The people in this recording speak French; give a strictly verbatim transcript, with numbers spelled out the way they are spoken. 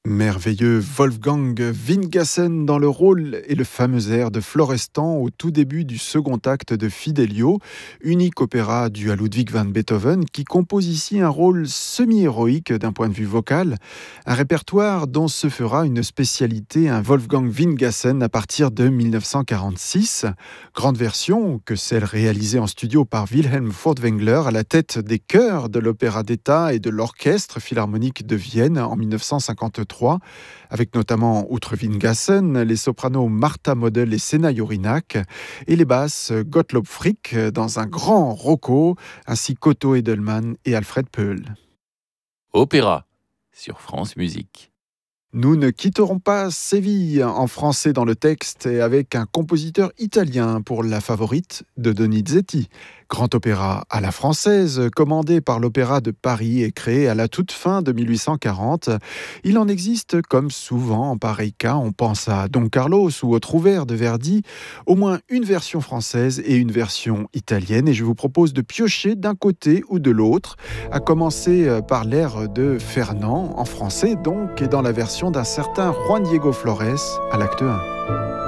Merveilleux Wolfgang Wingassen dans le rôle et le fameux air de Florestan au tout début du second acte de Fidelio, unique opéra dû à Ludwig van Beethoven qui compose ici un rôle semi-héroïque d'un point de vue vocal, un répertoire dont se fera une spécialité un Wolfgang Wingassen à partir de dix-neuf cent quarante-six, grande version que celle réalisée en studio par Wilhelm Furtwängler à la tête des chœurs de l'Opéra d'État et de l'Orchestre Philharmonique de Vienne en dix-neuf cent cinquante-trois, avec notamment, outre Wingassen, les sopranos Martha Model et Sena Jorinak, et les basses Gottlob Frick dans un grand rocco, ainsi qu'Otto Edelmann et Alfred Pöhl. Opéra sur France Musique. Nous ne quitterons pas Séville en français dans le texte et avec un compositeur italien pour La Favorite de Donizetti. Grand opéra à la française, commandé par l'Opéra de Paris et créé à la toute fin de mille huit cent quarante. Il en existe, comme souvent en pareil cas, on pense à Don Carlos ou au Trouvère de Verdi, au moins une version française et une version italienne. Et je vous propose de piocher d'un côté ou de l'autre, à commencer par l'air de Fernand, en français donc, et dans la version d'un certain Juan Diego Flores à l'acte un.